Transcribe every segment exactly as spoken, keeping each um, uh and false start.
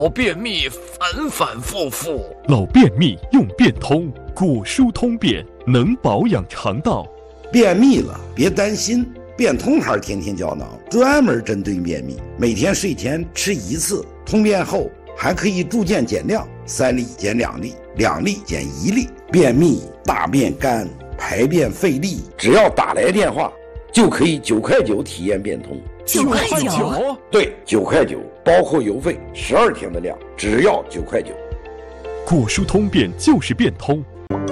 老便秘反反复复， 老便秘用便通，果蔬通便能保养肠道。 便秘了别担心，便通牌天天胶囊专门针对便秘，每天睡前吃一次，通便后还可以逐渐减量，三粒减两粒，两粒减一粒。便秘、大便干、排便费力，只要打来电话就可以九块九体验便通。 九块九？ 对，九块九，包括邮费，十二天的量，只要九块九。 果蔬通便就是便通。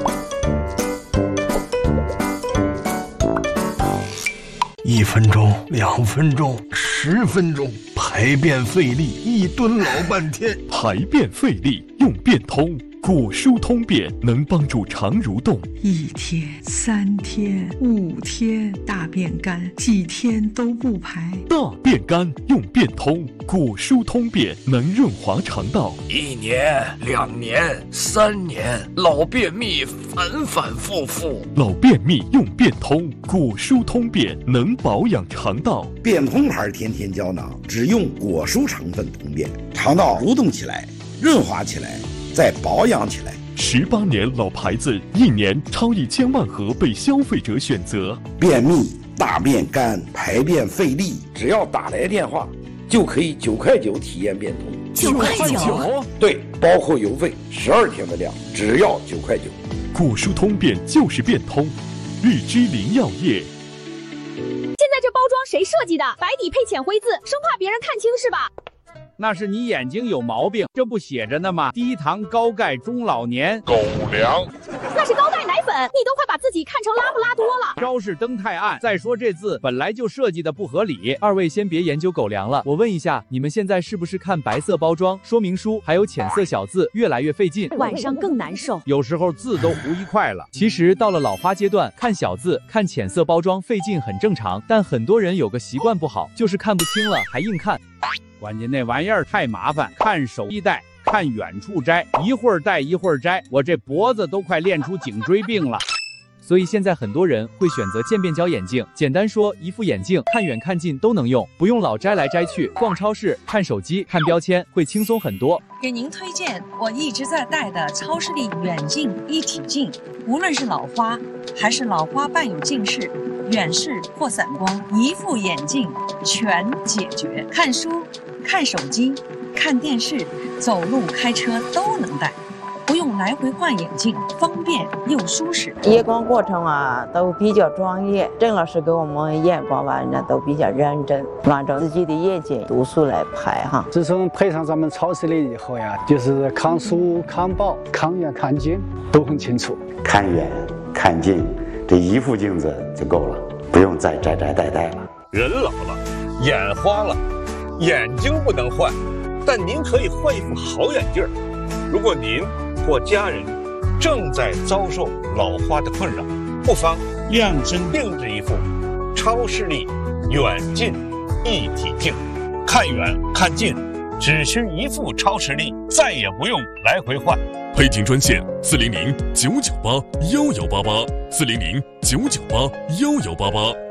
一分钟，两分钟，十分钟，排便费力，一蹲老半天。 排便费力用便通，果蔬通便能帮助肠蠕动。 一天、三天、五天，大便干，几天都不排。 大便干用便通，果蔬通便能润滑肠道。 一年、两年、三年，老便秘反反复复。 老便秘用便通，果蔬通便能保养肠道。 便通牌天天胶囊只用果蔬成分通便，肠道蠕动起来，润滑起来，再保养起来。 十八年老牌子，一年超一千万盒被消费者选择。 便秘、大便干、排便费力，只要打来电话就可以九块九体验便通。 九块九？ 对，包括邮费，十二天的量，只要九块九。 果蔬通便就是便通，日之林药业。 现在这包装谁设计的？白底配浅灰字，生怕别人看清是吧？ 那是你眼睛有毛病，这不写着呢吗？低糖高钙中老年狗粮， 那是高钙奶粉，你都快把自己看成拉布拉多了。 招式灯太暗，再说这字本来就设计的不合理。二位先别研究狗粮了，我问一下，你们现在是不是看白色包装、说明书还有浅色小字越来越费劲， 晚上更难受， 有时候字都糊一块了。其实到了老花阶段，看小字、看浅色包装费劲很正常，但很多人有个习惯不好，就是看不清了还硬看。关键那玩意儿太麻烦，看手一戴，看远处摘，一会儿戴一会儿摘，我这脖子都快练出颈椎病了。所以现在很多人会选择渐变焦眼镜，简单说，一副眼镜看远看近都能用，不用老摘来摘去，逛超市、看手机、看标签会轻松很多。 给您推荐我一直在戴的超视力远近一体镜，无论是老花还是老花伴有近视、远视或散光，一副眼镜全解决。看书、看手机、看电视、走路、开车都能戴，不用来回换眼镜，方便又舒适。 验光过程啊都比较专业，郑老师给我们验光吧，人家都比较认真，按照自己的眼睛度数来排哈。 自从配上咱们超视力以后呀，就是看书、看报、看远看近都很清楚。 看远看近，这一副镜子就够了，不用再摘摘戴戴了。 人老了，眼花了，眼睛不能换，但您可以换一副好眼镜。如果您或家人正在遭受老花的困扰，不妨量身定制一副超视力远近一体镜，看远看近只需一副超视力，再也不用来回换。 配镜专线四零零九九八幺幺八八，四零零九九八幺幺八八。